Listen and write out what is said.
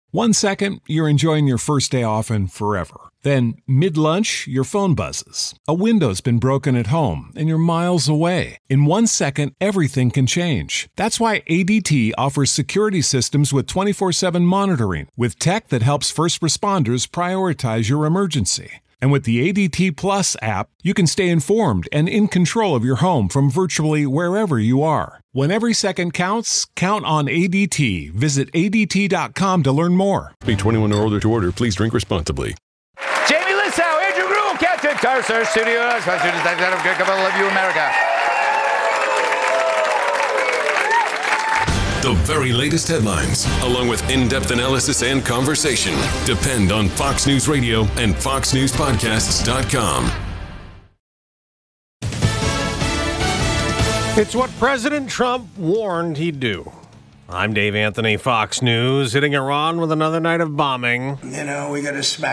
1 second, you're enjoying your first day off and forever. Then, mid-lunch, your phone buzzes. A window's been broken at home, and you're miles away. In 1 second, everything can change. That's why ADT offers security systems with 24/7 monitoring, with tech that helps first responders prioritize your emergency. And with the ADT Plus app, you can stay informed and in control of your home from virtually wherever you are. When every second counts, count on ADT. Visit ADT.com to learn more. Be 21 or older to order. Please drink responsibly. Jamie Lissow, Andrew Rule, Captain Carcer Studios. I love you, America. The very latest headlines, along with in-depth analysis and conversation, depend on Fox News Radio and FoxNewsPodcasts.com. It's what President Trump warned he'd do. I'm Dave Anthony, Fox News, hitting Iran with another night of bombing. You know, we got to smack